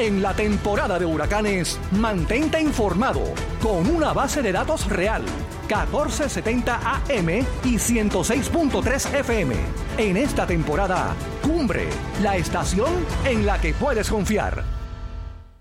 En la temporada de huracanes, mantente informado con una base de datos real. 1470 AM y 106.3 FM. En esta temporada, Cumbre, la estación en la que puedes confiar.